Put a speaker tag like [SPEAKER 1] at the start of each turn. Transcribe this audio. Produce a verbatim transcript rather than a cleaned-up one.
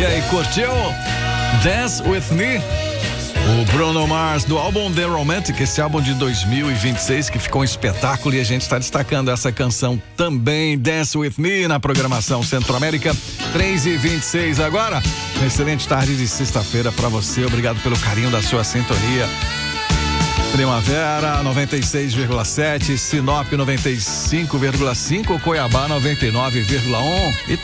[SPEAKER 1] E aí, curtiu? Dance With Me? O Bruno Mars, do álbum The Romantic, esse álbum de dois mil e vinte e seis que ficou um espetáculo, e a gente está destacando essa canção também, Dance With Me, na programação Centro-América, três e vinte e seis agora. Uma excelente tarde de sexta-feira para você, obrigado pelo carinho da sua sintonia. Primavera noventa e seis vírgula sete, Sinop noventa e cinco vírgula cinco, Cuiabá noventa e nove vírgula um e